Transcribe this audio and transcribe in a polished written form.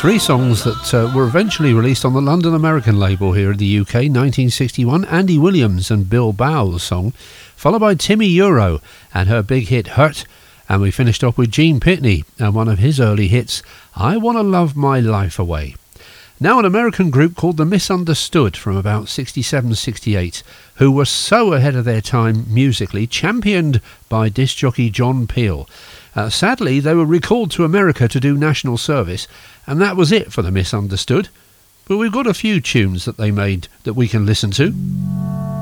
Three songs that were eventually released on the London American label here in the UK, 1961, Andy Williams and Bill Bowles' song, followed by Timmy Euro and her big hit Hurt, and we finished off with Gene Pitney and one of his early hits, I Wanna Love My Life Away. Now an American group called The Misunderstood from about 67-68, who were so ahead of their time musically, championed by disc jockey John Peel. Sadly, they were recalled to America to do national service, and that was it for The Misunderstood. But we've got a few tunes that they made that we can listen to.